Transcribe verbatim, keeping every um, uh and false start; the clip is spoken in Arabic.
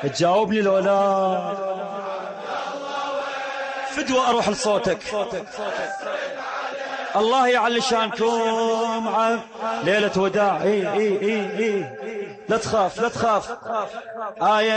تجاوبني لو لا؟ فدوى أروح لصوتك. الله يعلي شانكم. ليلة وداع. اي اي اي اي لا تخاف لا تخاف. آية